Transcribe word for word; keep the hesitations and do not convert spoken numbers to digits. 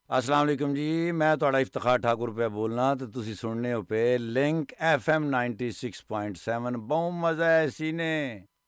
अस्सलाम वालेकुम जी, मैं तुहाड़ा इफ्तिखार ठाकुर पे बोलना ते तुसी सुनने हो पे link F M ninety six point seven. बहुत मजा है सीने।